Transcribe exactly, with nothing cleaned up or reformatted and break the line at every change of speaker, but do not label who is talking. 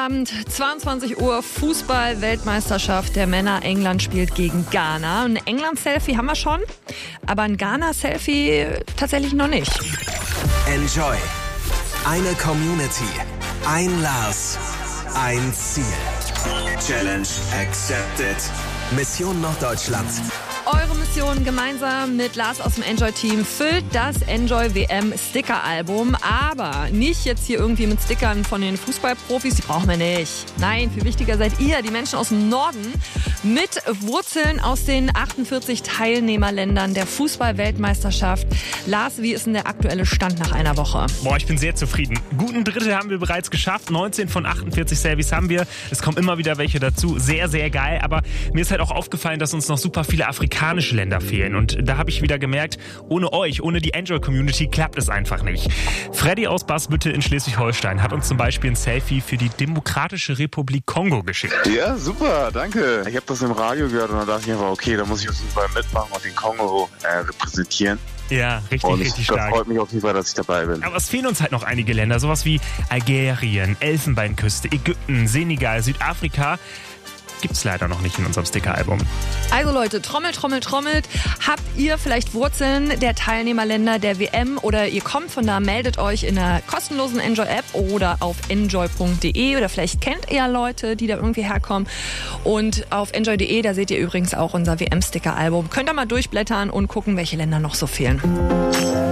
Abend, zweiundzwanzig Uhr, Fußball-Weltmeisterschaft der Männer. England spielt gegen Ghana. Ein England-Selfie haben wir schon, aber ein Ghana-Selfie tatsächlich noch nicht.
Enjoy. Eine Community. Ein Lars. Ein Ziel. Challenge accepted. Mission Norddeutschland.
Eure Mission gemeinsam mit Lars aus dem Enjoy-Team füllt das Enjoy W M-Sticker-Album. Aber nicht jetzt hier irgendwie mit Stickern von den Fußballprofis, die brauchen wir nicht. Nein, viel wichtiger seid ihr, die Menschen aus dem Norden, mit Wurzeln aus den achtundvierzig Teilnehmerländern der Fußball-Weltmeisterschaft. Lars, wie ist denn der aktuelle Stand nach einer Woche?
Boah, ich bin sehr zufrieden. Guten Drittel haben wir bereits geschafft. neunzehn von achtundvierzig Selfies haben wir. Es kommen immer wieder welche dazu. Sehr, sehr geil. Aber mir ist halt auch aufgefallen, dass uns noch super viele Afrikaner Länder fehlen. Und da habe ich wieder gemerkt, ohne euch, ohne die Enjoy-Community klappt es einfach nicht. Freddy aus Basbüttel in Schleswig-Holstein hat uns zum Beispiel ein Selfie für die Demokratische Republik Kongo geschickt.
Ja, super, danke. Ich habe das im Radio gehört und dann dachte ich einfach, okay, da muss ich auf jeden Fall mitmachen und den Kongo äh, repräsentieren.
Ja, richtig,
und
richtig
das
stark.
Freut mich auf jeden Fall, dass ich dabei bin.
Aber es fehlen uns halt noch einige Länder, sowas wie Algerien, Elfenbeinküste, Ägypten, Senegal, Südafrika. Gibt's leider noch nicht in unserem Sticker-Album.
Also Leute, trommelt, trommelt, trommelt. Habt ihr vielleicht Wurzeln der Teilnehmerländer der W M oder ihr kommt von da, meldet euch in der kostenlosen Enjoy-App oder auf enjoy punkt de oder vielleicht kennt ihr Leute, die da irgendwie herkommen. Und auf enjoy punkt de, da seht ihr übrigens auch unser W M-Sticker-Album. Könnt ihr mal durchblättern und gucken, welche Länder noch so fehlen.